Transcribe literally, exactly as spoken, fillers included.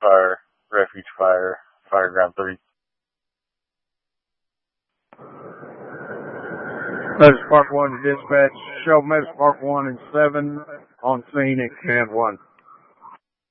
Fire, Refuge Fire, Fire Ground three. Meadows Park one to dispatch. Show Meadows Park one and seven on scene at Command one.